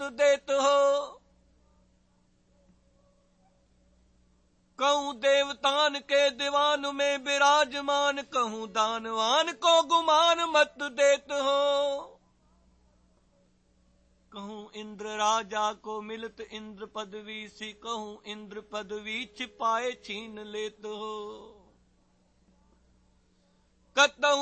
देत हो। कहूँ देवतान के दीवान में विराजमान, कहूँ दानवान को गुमान मत देत हो। कहूँ इंद्र राजा को मिलत इंद्र पदवी सी, कहूँ इंद्र पदवी छिपाए छीन लेत हो।